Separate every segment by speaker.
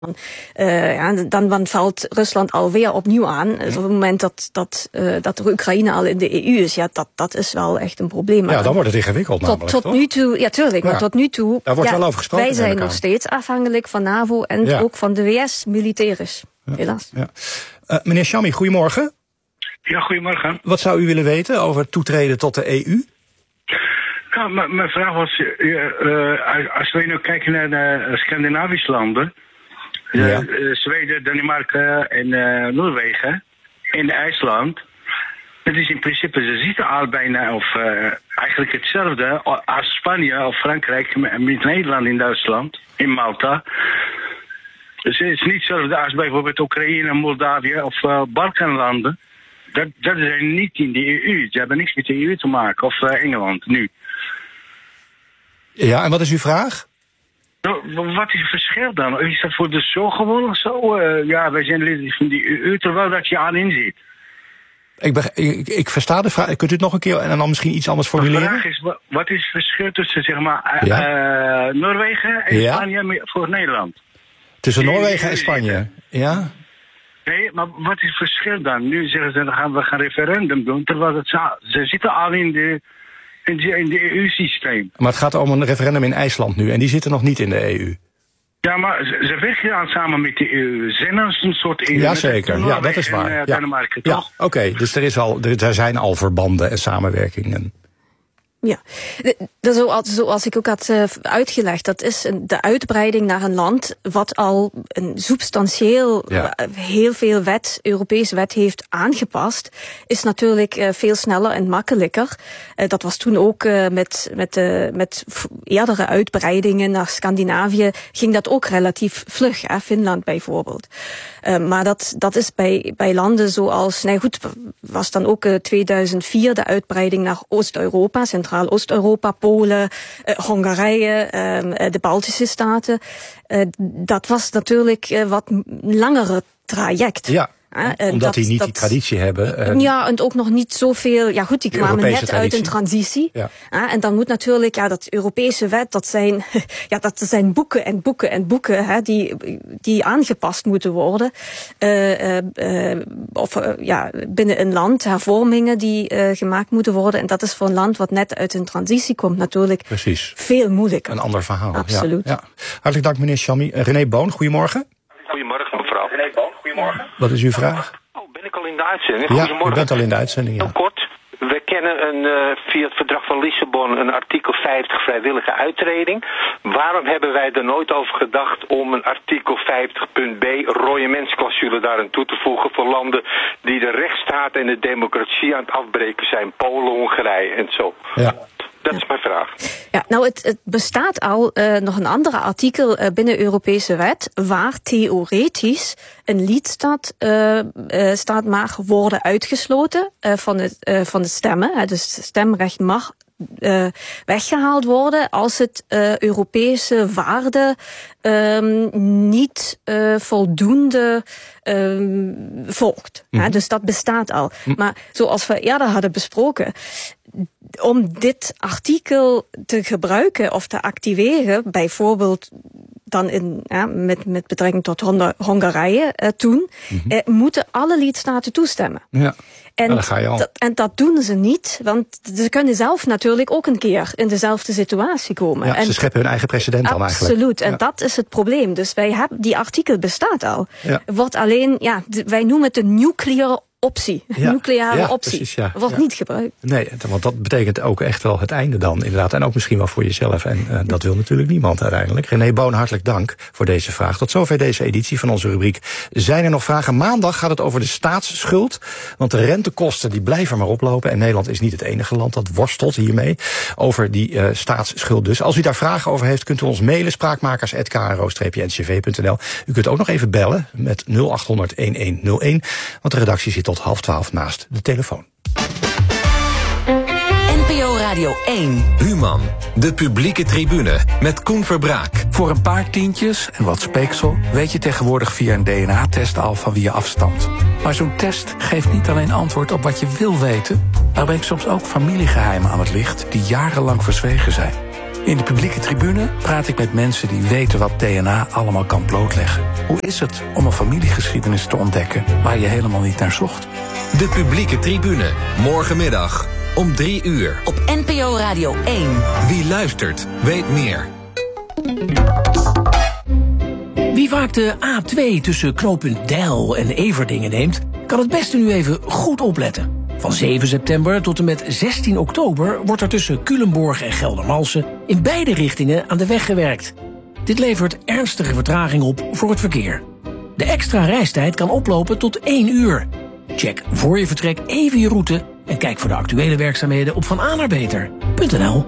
Speaker 1: Dan valt Rusland alweer opnieuw aan. Dus op het moment dat de Oekraïne al in de EU is, dat is wel echt een probleem.
Speaker 2: Ja, dan wordt het ingewikkeld namelijk,
Speaker 1: tot nu toe, ja tuurlijk, maar tot nu toe...
Speaker 2: Daar wordt wel over gesproken.
Speaker 1: Wij zijn nog steeds afhankelijk van NAVO en ook van de VS militairisch, helaas.
Speaker 2: Ja. Meneer Chamy, goedemorgen.
Speaker 3: Ja, goedemorgen.
Speaker 2: Wat zou u willen weten over het toetreden tot de EU?
Speaker 3: Nou, mijn vraag was, als we nu kijken naar de Scandinavische landen, Zweden, Denemarken en Noorwegen en IJsland, het is in principe, ze zitten al bijna, of eigenlijk hetzelfde als Spanje of Frankrijk met Nederland in Duitsland, in Malta. Dus het is niet hetzelfde als bijvoorbeeld Oekraïne, Moldavië of Balkanlanden. Dat zijn niet in de EU. Ze hebben niks met de EU te maken, of Engeland nu.
Speaker 2: Ja, en wat is uw vraag?
Speaker 3: Nou, wat is het verschil dan? Is dat voor de zo gewoon of zo? Wij zijn lid van die EU, terwijl dat je aan in zit.
Speaker 2: Ik versta de vraag. Kunt u het nog een keer en dan misschien iets anders formuleren?
Speaker 3: De vraag is, wat is het verschil tussen zeg maar, Noorwegen en Spanje voor Nederland?
Speaker 2: Tussen Noorwegen en Spanje, ja?
Speaker 3: Nee, maar wat is het verschil dan? Nu zeggen ze, we gaan referendum doen, terwijl ze zitten al in de EU-systeem.
Speaker 2: Maar het gaat om een referendum in IJsland nu, en die zitten nog niet in de EU. Ja,
Speaker 3: maar ze werken al samen met de EU. Ze zijn een soort EU.
Speaker 2: Jazeker, ja, dat is waar.
Speaker 3: En Denemarken, toch?
Speaker 2: Ja, oké, dus er zijn al verbanden en samenwerkingen.
Speaker 1: Ja, zoals ik ook had uitgelegd, dat is de uitbreiding naar een land wat al een substantieel heel veel Europees wet heeft aangepast, is natuurlijk veel sneller en makkelijker. Dat was toen ook met eerdere uitbreidingen naar Scandinavië, ging dat ook relatief vlug, Finland bijvoorbeeld. Maar dat is bij landen zoals, was dan ook 2004 de uitbreiding naar Oost-Europa, Centraal-Oost-Europa, Polen, Hongarije, de Baltische Staten. Dat was natuurlijk wat langere traject.
Speaker 2: Ja. Omdat die niet die traditie hebben.
Speaker 1: Ja, en ook nog niet zoveel. Ja goed, die kwamen net traditie uit een transitie. Ja. En dan moet natuurlijk, dat Europese wet, dat zijn boeken en boeken en boeken die aangepast moeten worden. Binnen een land, hervormingen die gemaakt moeten worden. En dat is voor een land wat net uit een transitie komt natuurlijk veel moeilijker.
Speaker 2: Een ander verhaal.
Speaker 1: Absoluut.
Speaker 2: Ja. Hartelijk dank meneer Chamy. René Boon, goedemorgen.
Speaker 4: Goedemorgen mevrouw. René Boon, goedemorgen.
Speaker 2: Wat is uw vraag?
Speaker 4: Ben ik al in de uitzending?
Speaker 2: Ja, u bent al in de uitzending, ja.
Speaker 4: Heel kort. We kennen via het verdrag van Lissabon een artikel 50 vrijwillige uittreding. Waarom hebben wij er nooit over gedacht om een artikel 50.b royamentsclausule daarin toe te voegen voor landen die de rechtsstaat en de democratie aan het afbreken zijn? Polen, Hongarije en zo. Ja. Dat is mijn vraag.
Speaker 1: Ja, het bestaat al nog een andere artikel binnen Europese wet waar theoretisch een lidstaat mag worden uitgesloten van het stemmen. Dus het stemrecht mag weggehaald worden als het Europese waarden niet voldoende volgt. Dus dat bestaat al. Maar zoals we eerder hadden besproken, om dit artikel te gebruiken of te activeren, bijvoorbeeld dan met betrekking tot Hongarije toen, moeten alle lidstaten toestemmen. Ja. En dat doen ze niet, want ze kunnen zelf natuurlijk ook een keer in dezelfde situatie komen.
Speaker 2: Ja, ze scheppen hun eigen precedent dan eigenlijk.
Speaker 1: Absoluut, en dat is het probleem. Dus die artikel bestaat al. Ja. Wordt alleen, wij noemen het een nuclear optie. Nucleare optie. Precies, wordt niet gebruikt.
Speaker 2: Nee, want dat betekent ook echt wel het einde dan, inderdaad. En ook misschien wel voor jezelf. En dat wil natuurlijk niemand uiteindelijk. René Boon, hartelijk dank voor deze vraag. Tot zover deze editie van onze rubriek. Zijn er nog vragen? Maandag gaat het over de staatsschuld. Want de rentekosten die blijven maar oplopen. En Nederland is niet het enige land dat worstelt hiermee. Over die staatsschuld dus. Als u daar vragen over heeft, kunt u ons mailen. spraakmakers@kro-ncv.nl. U kunt ook nog even bellen met 0800 1101. Want de redactie zit tot 11:30 naast de telefoon.
Speaker 5: NPO Radio 1.
Speaker 6: Human, de publieke tribune met Koen Verbraak.
Speaker 7: Voor een paar tientjes en wat speeksel weet je tegenwoordig via een DNA-test al van wie je afstamt. Maar zo'n test geeft niet alleen antwoord op wat je wil weten, maar brengt soms ook familiegeheimen aan het licht die jarenlang verzwegen zijn. In de publieke tribune praat ik met mensen die weten wat DNA allemaal kan blootleggen. Hoe is het om een familiegeschiedenis te ontdekken waar je helemaal niet naar zocht?
Speaker 6: De publieke tribune, morgenmiddag om 3 uur.
Speaker 5: Op NPO Radio 1.
Speaker 6: Wie luistert, weet meer.
Speaker 8: Wie vaak de A2 tussen knooppunt Deil en Everdingen neemt, kan het beste nu even goed opletten. Van 7 september tot en met 16 oktober wordt er tussen Culemborg en Geldermalsen in beide richtingen aan de weg gewerkt. Dit levert ernstige vertraging op voor het verkeer. De extra reistijd kan oplopen tot 1 uur. Check voor je vertrek even je route en kijk voor de actuele werkzaamheden op vananerbeter.nl.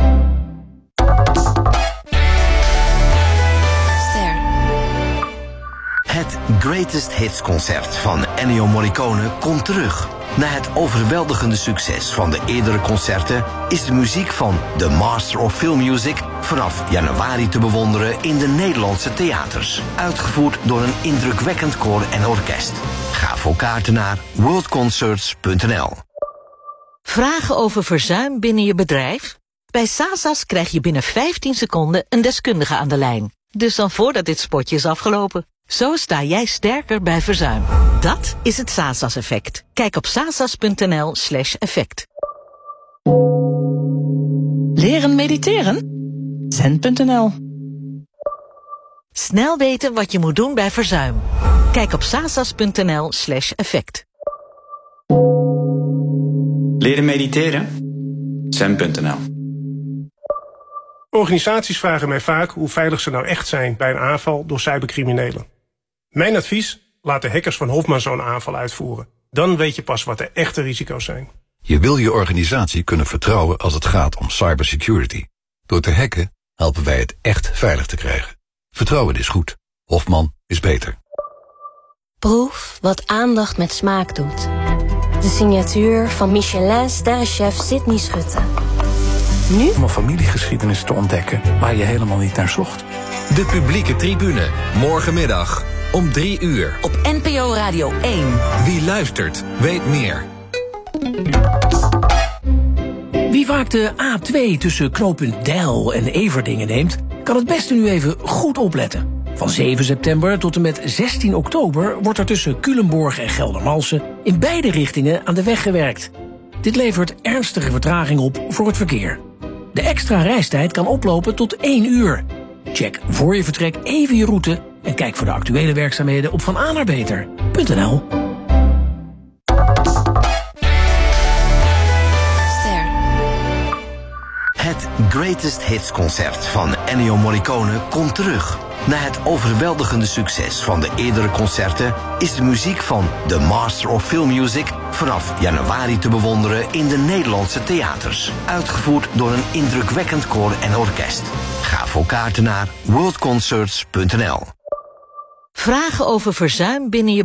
Speaker 9: Het Greatest Hits concert van Ennio Morricone komt terug. Na het overweldigende succes van de eerdere concerten is de muziek van The Master of Film Music vanaf januari te bewonderen in de Nederlandse theaters. Uitgevoerd door een indrukwekkend koor en orkest. Ga voor kaarten naar worldconcerts.nl.
Speaker 10: Vragen over verzuim binnen je bedrijf? Bij Sasas krijg je binnen 15 seconden een deskundige aan de lijn. Dus dan voordat dit spotje is afgelopen. Zo sta jij sterker bij verzuim. Dat is het Sasas-effect. Kijk op sasas.nl/effect. Leren mediteren? Zen.nl. Snel weten wat je moet doen bij verzuim. Kijk op sasas.nl/effect.
Speaker 11: Leren mediteren? Zen.nl.
Speaker 12: Organisaties vragen mij vaak hoe veilig ze nou echt zijn bij een aanval door cybercriminelen. Mijn advies? Laat de hackers van Hofman zo'n aanval uitvoeren. Dan weet je pas wat de echte risico's zijn.
Speaker 13: Je wil je organisatie kunnen vertrouwen als het gaat om cybersecurity. Door te hacken helpen wij het echt veilig te krijgen. Vertrouwen is goed. Hofman is beter.
Speaker 14: Proef wat aandacht met smaak doet. De signatuur van Michelin-sterrenchef Sydney Schutte. Nu?
Speaker 7: Om een familiegeschiedenis te ontdekken waar je helemaal niet naar zocht.
Speaker 6: De publieke tribune, morgenmiddag om 3 uur.
Speaker 5: Op NPO Radio 1.
Speaker 6: Wie luistert, weet meer.
Speaker 8: Wie vaak de A2 tussen knooppunt Deil en Everdingen neemt, kan het beste nu even goed opletten. Van 7 september tot en met 16 oktober wordt er tussen Culemborg en Geldermalsen in beide richtingen aan de weg gewerkt. Dit levert ernstige vertraging op voor het verkeer. De extra reistijd kan oplopen tot 1 uur. Check voor je vertrek even je route en kijk voor de actuele werkzaamheden op vananerbeter.nl.
Speaker 9: Het Greatest Hits concert van Ennio Morricone komt terug. Na het overweldigende succes van de eerdere concerten is de muziek van The Master of Film Music vanaf januari te bewonderen in de Nederlandse theaters. Uitgevoerd door een indrukwekkend koor en orkest. Ga voor kaarten naar worldconcerts.nl.
Speaker 10: Vragen over verzuim binnen je